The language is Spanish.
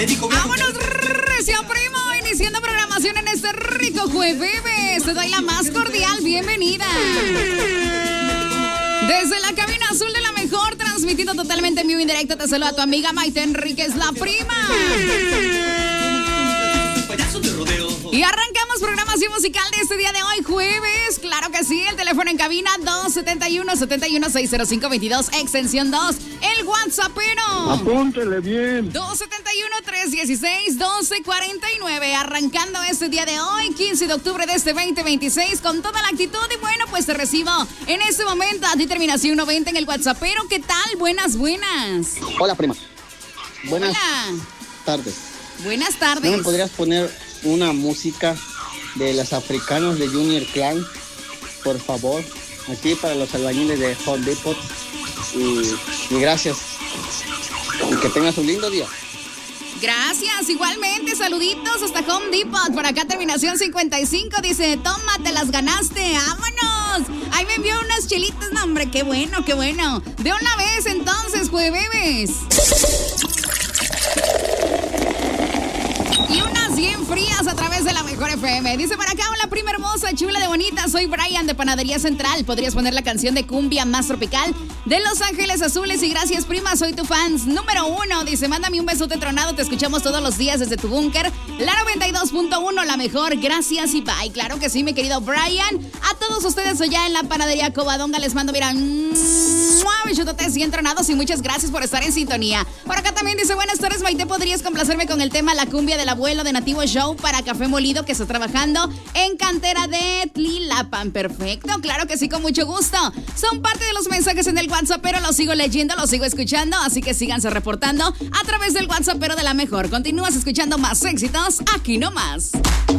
Vámonos, recio primo, iniciando programación en este rico jueves. Te doy la más cordial bienvenida. Desde la cabina azul de la mejor, transmitiendo totalmente en vivo y directo, te saluda tu amiga Maite Enríquez, la prima. Y arrancamos programación musical de este día de hoy, jueves. Claro que sí, el teléfono en cabina 271-71-605-22, extensión 2. El WhatsAppero. Apúntele bien. 271-316-1249. Arrancando este día de hoy, 15 de octubre de este 2026, con toda la actitud. Y bueno, pues te recibo en este momento a ti, terminación 90 en el WhatsAppero. ¿Qué tal? Buenas. Hola, prima. Buenas tardes. Buenas tardes. ¿No me podrías poner una música de los africanos de Junior Clan, por favor? Aquí para los albañiles de Home Depot. Y gracias. Y que tengas un lindo día. Gracias, igualmente, saluditos hasta Home Depot. Por acá terminación 55, dice, toma, te las ganaste, vámonos. Ahí me envió unas chelitas, no hombre, qué bueno. De una vez entonces, jueves. Y unas bien frías a través de la mejor FM. Dice por acá, hola prima hermosa, chula de bonita, soy Brian de Panadería Central. ¿Podrías poner la canción de cumbia más tropical de Los Ángeles Azules? Y gracias prima, soy tu fans número 1. Dice, mándame un besote tronado, te escuchamos todos los días desde tu búnker. La 92.1, la mejor, gracias y bye. Claro que sí, mi querido Brian. A todos ustedes allá en la Panadería Covadonga les mando, mira, besotes y entrenados y muchas gracias por estar en sintonía. Por acá también dice, buenas tardes Maite, ¿podrías complacerme con el tema La Cumbia del Abuelo de Nativo Show para Café Molido, que está trabajando en cantera de Tlilapan? Perfecto, claro que sí, con mucho gusto. Son parte de los mensajes en el WhatsApp, pero los sigo leyendo, los sigo escuchando, así que síganse reportando a través del WhatsApp, pero de la mejor. Continúas escuchando más éxitos aquí nomás.